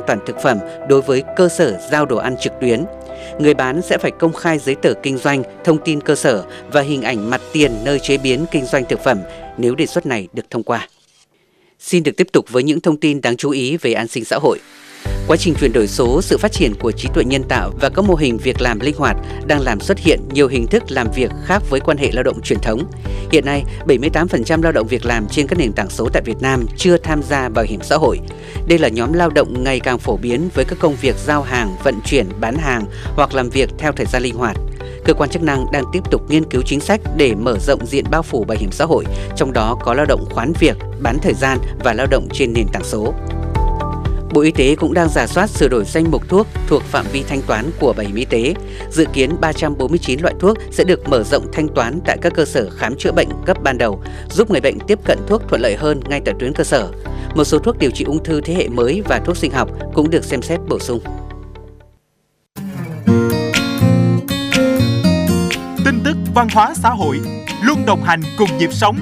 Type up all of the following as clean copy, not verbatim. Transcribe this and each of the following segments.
toàn thực phẩm đối với cơ sở giao đồ ăn trực tuyến. Người bán sẽ phải công khai giấy tờ kinh doanh, thông tin cơ sở và hình ảnh mặt tiền nơi chế biến kinh doanh thực phẩm nếu đề xuất này được thông qua. Xin được tiếp tục với những thông tin đáng chú ý về an sinh xã hội. Quá trình chuyển đổi số, sự phát triển của trí tuệ nhân tạo và các mô hình việc làm linh hoạt đang làm xuất hiện nhiều hình thức làm việc khác với quan hệ lao động truyền thống. Hiện nay, 78% lao động việc làm trên các nền tảng số tại Việt Nam chưa tham gia bảo hiểm xã hội. Đây là nhóm lao động ngày càng phổ biến với các công việc giao hàng, vận chuyển, bán hàng hoặc làm việc theo thời gian linh hoạt. Cơ quan chức năng đang tiếp tục nghiên cứu chính sách để mở rộng diện bao phủ bảo hiểm xã hội, trong đó có lao động khoán việc, bán thời gian và lao động trên nền tảng số. Bộ Y tế cũng đang rà soát sửa đổi danh mục thuốc thuộc phạm vi thanh toán của bảo hiểm y tế. Dự kiến 349 loại thuốc sẽ được mở rộng thanh toán tại các cơ sở khám chữa bệnh cấp ban đầu, giúp người bệnh tiếp cận thuốc thuận lợi hơn ngay tại tuyến cơ sở. Một số thuốc điều trị ung thư thế hệ mới và thuốc sinh học cũng được xem xét bổ sung. Tin tức văn hóa xã hội luôn đồng hành cùng nhịp sống.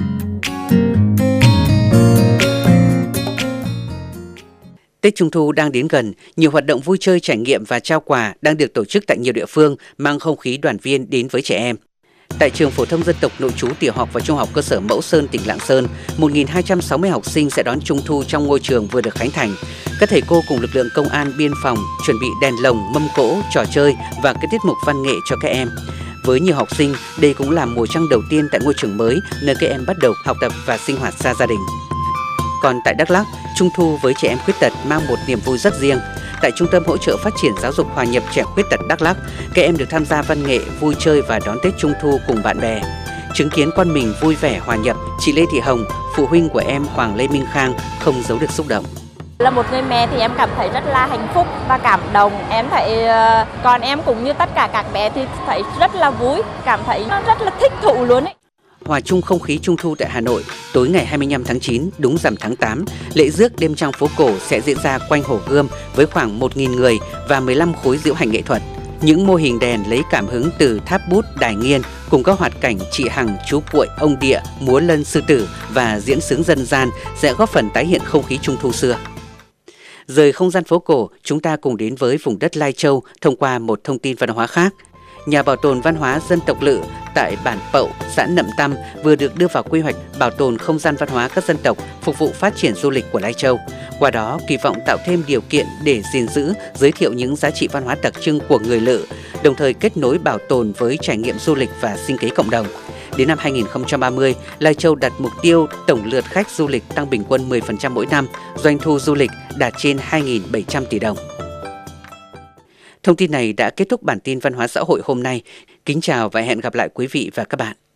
Tết Trung thu đang đến gần, nhiều hoạt động vui chơi, trải nghiệm và trao quà đang được tổ chức tại nhiều địa phương, mang không khí đoàn viên đến với trẻ em. Tại trường phổ thông dân tộc nội trú tiểu học và trung học cơ sở Mẫu Sơn, tỉnh Lạng Sơn, 1.260 học sinh sẽ đón Trung thu trong ngôi trường vừa được khánh thành. Các thầy cô cùng lực lượng công an, biên phòng chuẩn bị đèn lồng, mâm cỗ, trò chơi và các tiết mục văn nghệ cho các em. Với nhiều học sinh, đây cũng là mùa trăng đầu tiên tại ngôi trường mới, nơi các em bắt đầu học tập và sinh hoạt xa gia đình. Còn tại Đắk Lắk, Trung thu với trẻ em khuyết tật mang một niềm vui rất riêng. Tại Trung tâm hỗ trợ phát triển giáo dục hòa nhập trẻ khuyết tật Đắk Lắk, các em được tham gia văn nghệ, vui chơi và đón Tết Trung thu cùng bạn bè. Chứng kiến con mình vui vẻ hòa nhập, chị Lê Thị Hồng, phụ huynh của em Hoàng Lê Minh Khang không giấu được xúc động. Là một người mẹ thì em cảm thấy rất là hạnh phúc và cảm động. Em thấy con em cũng như tất cả các bé thì thấy rất là vui, cảm thấy nó rất là thích thú luôn ấy. Hòa chung không khí Trung thu tại Hà Nội, tối ngày 25 tháng 9, đúng rằm tháng 8, lễ rước đêm trăng phố cổ sẽ diễn ra quanh Hồ Gươm với khoảng 1.000 người và 15 khối diễu hành nghệ thuật. Những mô hình đèn lấy cảm hứng từ tháp bút, đài nghiên cùng các hoạt cảnh chị Hằng, chú Cuội, ông Địa, múa lân sư tử và diễn xướng dân gian sẽ góp phần tái hiện không khí Trung thu xưa. Rời không gian phố cổ, chúng ta cùng đến với vùng đất Lai Châu thông qua một thông tin văn hóa khác. Nhà bảo tồn văn hóa dân tộc Lự tại bản Pậu, xã Nậm Tăm vừa được đưa vào quy hoạch bảo tồn không gian văn hóa các dân tộc phục vụ phát triển du lịch của Lai Châu. Qua đó, kỳ vọng tạo thêm điều kiện để gìn giữ, giới thiệu những giá trị văn hóa đặc trưng của người Lự, đồng thời kết nối bảo tồn với trải nghiệm du lịch và sinh kế cộng đồng. Đến năm 2030, Lai Châu đặt mục tiêu tổng lượt khách du lịch tăng bình quân 10% mỗi năm, doanh thu du lịch đạt trên 2.700 tỷ đồng. Thông tin này đã kết thúc bản tin văn hóa xã hội hôm nay. Kính chào và hẹn gặp lại quý vị và các bạn.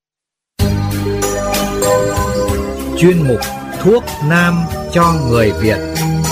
Chuyên mục Thuốc Nam cho người Việt.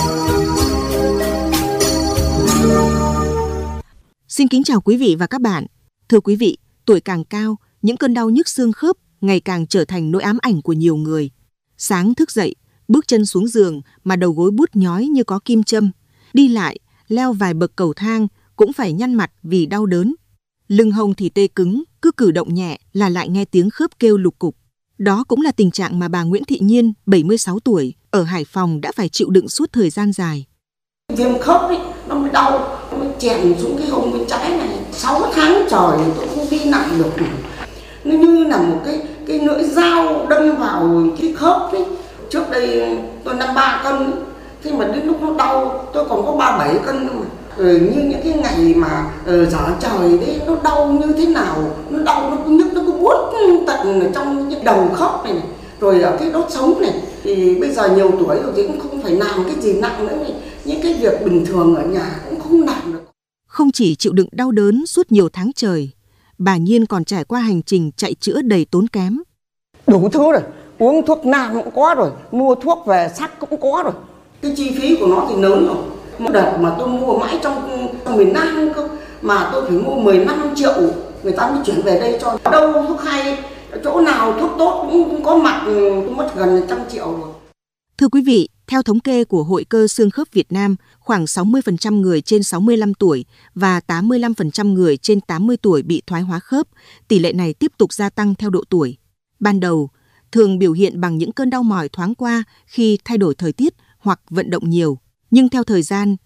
Xin kính chào quý vị và các bạn. Thưa quý vị, tuổi càng cao, những cơn đau nhức xương khớp ngày càng trở thành nỗi ám ảnh của nhiều người. Sáng thức dậy, bước chân xuống giường mà đầu gối buốt nhói như có kim châm. Đi lại, leo vài bậc cầu thang cũng phải nhăn mặt vì đau đớn. Lưng hông thì tê cứng, cứ cử động nhẹ là lại nghe tiếng khớp kêu lục cục. Đó cũng là tình trạng mà bà Nguyễn Thị Nhiên, 76 tuổi, ở Hải Phòng đã phải chịu đựng suốt thời gian dài. Viêm khớp ấy, nó mới đau, nó mới chèn xuống cái hông bên trái này. 6 tháng trời tôi không đi nặng được. Nó như là một cái lưỡi dao đâm vào cái khớp ấy. Trước đây tôi 53 cân, khi mà đến lúc nó đau tôi còn có 37 cân mà. Như những cái ngày mà giở trời đấy, nó đau như thế nào, nó đau, nó cứ nhức, nó cứ buốt tận ở trong cái đầu khớp này, rồi ở cái đốt sống này. Thì bây giờ nhiều tuổi rồi thì cũng không phải làm cái gì nặng nữa, những cái việc bình thường ở nhà cũng không làm được. Không chỉ chịu đựng đau đớn suốt nhiều tháng trời, bà Nhiên còn trải qua hành trình chạy chữa đầy tốn kém. Đủ thứ rồi, uống thuốc nam cũng có rồi, mua thuốc về sắc cũng có rồi. Cái chi phí của nó thì lớn rồi. Một đợt mà tôi mua mãi trong miền Nam cơ, mà tôi phải mua 15 triệu, người ta mới chuyển về đây cho. Đâu thuốc hay, chỗ nào thuốc tốt cũng có mặt, tôi mất gần 100 triệu rồi. Thưa quý vị, theo thống kê của Hội Cơ Xương Khớp Việt Nam, khoảng 60% người trên 65 tuổi và 85% người trên 80 tuổi bị thoái hóa khớp. Tỷ lệ này tiếp tục gia tăng theo độ tuổi. Ban đầu, thường biểu hiện bằng những cơn đau mỏi thoáng qua khi thay đổi thời tiết hoặc vận động nhiều. Nhưng theo thời gian,